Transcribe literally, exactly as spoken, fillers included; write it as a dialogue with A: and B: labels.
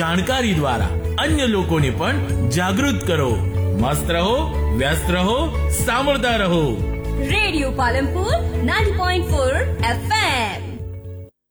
A: જાણકારી દ્વારા અન્ય લોકોને પણ જાગૃત કરો. મસ્ત રહો, વ્યસ્ત રહો, સાંભળતા રહો.
B: Radio Palanpur ninety point four F M.